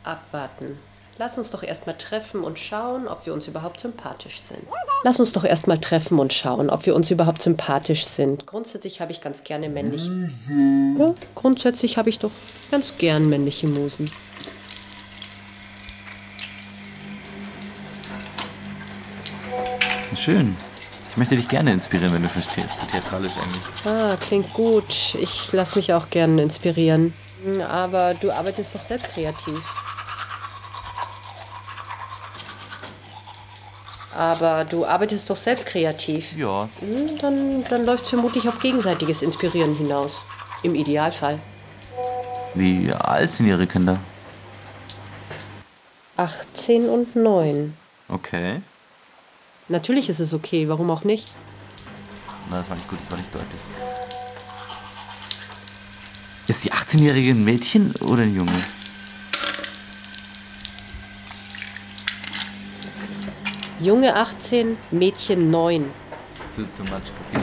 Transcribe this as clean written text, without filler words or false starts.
Abwarten. Lass uns doch erstmal treffen und schauen, ob wir uns überhaupt sympathisch sind. Grundsätzlich habe ich ganz gerne männliche... Ja, grundsätzlich habe ich doch ganz gern männliche Musen. Schön. Ich möchte dich gerne inspirieren, wenn du verstehst. So theatralisch eigentlich. Ah, klingt gut. Ich lasse mich auch gerne inspirieren. Aber du arbeitest doch selbst kreativ. Ja. Dann läuft es vermutlich auf gegenseitiges Inspirieren hinaus. Im Idealfall. Wie alt sind ihre Kinder? 18 und 9. Okay. Natürlich ist es okay, warum auch nicht? Na, das war nicht gut, das war nicht deutlich. Ist die 18-Jährige ein Mädchen oder ein Junge? Junge 18, Mädchen 9. Too much. Okay.